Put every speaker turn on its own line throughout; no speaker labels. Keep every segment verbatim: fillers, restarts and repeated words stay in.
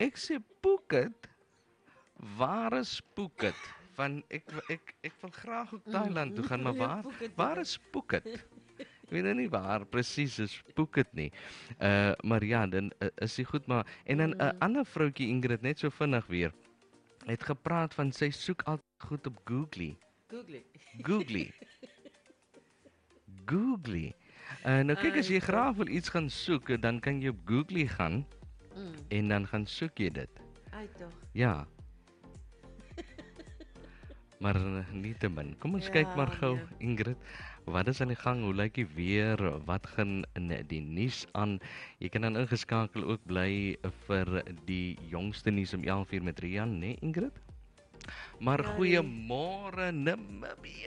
Ek sê Phuket, waar is Phuket? Van ek ek ek wil graag ook Thailand toe gaan, maar
Ja,
waar
Phuket
waar
toe.
is Phuket? Ek weet nou nie waar presies is Phuket nie. Uh maar ja, dan uh, is dit goed maar en dan 'n uh,
Mm,
ander vroutjie Ingrid net so vinnig weer het gepraat van sy soek altyd goed op Googly.
Googly.
Googly. Googly. Uh, nou kyk as
Ai
jy
tog.
graag wil iets gaan soek, dan kan jy op Googly gaan
Mm,
en dan gaan soek jy dit.
ai tog.
Ja, maar uh, nietemin. Kom ons kyk maar
Ja,
gou
nee.
Ingrid, wat is aan die gang? Hoe lyk die weer? Wat gaan in die nuus aan? Jy kan dan ingeskakel ook bly vir die jongste nuus om elf uur met Rian, né Ingrid? Maar
Ja, die
goeiemôre Namibië.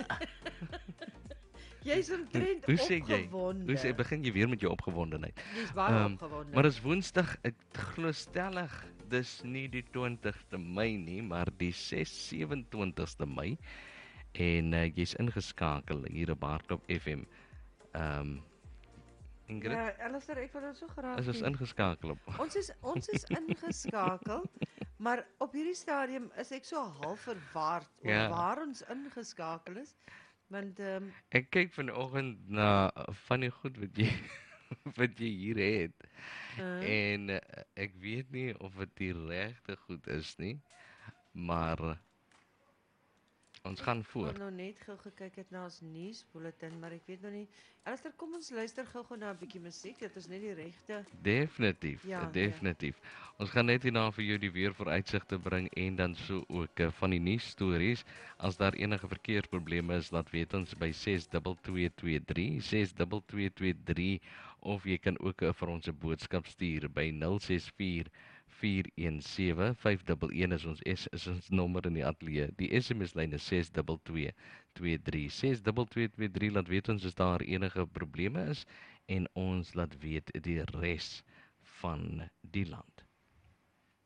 Jy's
Hoe,
omtrent
hoe sê jy? Hoe sê
opgewonde.
begin jy weer met jou opgewondenheid?
Jy's baie
Ehm um,
opgewonde.
maar dis Woensdag, ek glo stellig, dis nie die twintigste Mei nie, maar die ses sewe-en-twintigste Mei en uh, jy's ingeskakel hier op Hardop F M. Ehm um, Ingrid,
Ja, Alistair, ek wil nou so graag
is ons
die
ingeskakel op.
Ons is ons is ingeskakel, maar op hierdie stadium is ek so half verward oor
Ja,
waar ons ingeskakel is, want ehm um,
ek kyk vanoggend na van die goed wat jy wat jy hier het.
uh,
En uh, ek weet nie of dit die regte goed is nie, maar uh, ons
ek
gaan
wil
voort.
nou net gou gekyk het na ons nuusbulletin, maar ek weet nog nie. Alistair, kom ons luister gou-gou na 'n bietjie musiek. Dit is net die regte.
Definitief,
Ja, nee.
definitief. Ons gaan net hierna vir jou die weer vooruitsigte bring en dan so ook uh, van die nuus stories. As daar enige verkeersprobleme is, laat weet ons by ses twee twee twee drie, ses twee twee twee drie of jy kan ook uh, vir ons 'n boodskap stuur by nul ses vier vier een sewe vyf een een is ons is, is ons nommer in die ateljee. Die S M S lyn is ses twee twee twee drie. ses twee twee twee drie laat weet ons as daar enige probleme is en ons laat weet die res van die land.